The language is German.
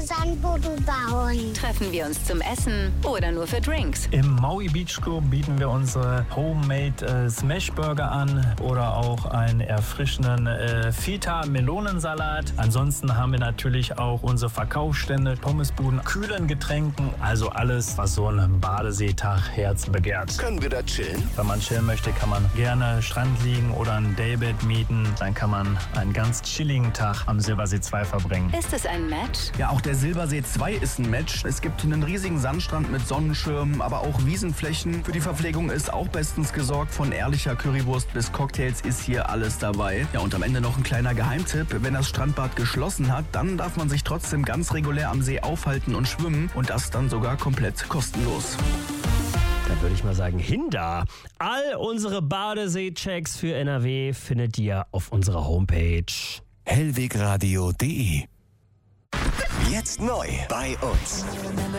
Sandburg bauen. Treffen wir uns zum Essen oder nur für Drinks? Im Maui Beach Club bieten wir unsere Homemade Smash Burger an oder auch einen erfrischenden Feta-Melonensalat. Ansonsten haben wir natürlich auch unsere Verkaufsstände, Pommesbuden, kühlen Getränken, also alles, was so ein Badeseetag Herz begehrt. Können wir da chillen? Wenn man chillen möchte, kann man gerne Strand liegen oder ein Daybed mieten. Dann kann man einen ganz chilligen Tag am Silbersee 2 verbringen. Ist es ein Match? Ja, auch der Silbersee 2 ist ein Match. Es gibt einen riesigen Sandstrand mit Sonnenschirmen, aber auch Wiesenflächen. Für die Verpflegung ist auch bestens gesorgt. Von ehrlicher Currywurst bis Cocktails ist hier alles dabei. Ja, und am Ende noch ein kleiner Geheimtipp. Wenn das Strandbad geschlossen hat, dann darf man sich trotzdem ganz regulär am See aufhalten und schwimmen. Und das dann sogar komplett kostenlos. Dann würde ich mal sagen, hinda. All unsere Badesee-Checks für NRW findet ihr auf unserer Homepage. hellwegradio.de. Jetzt neu bei uns.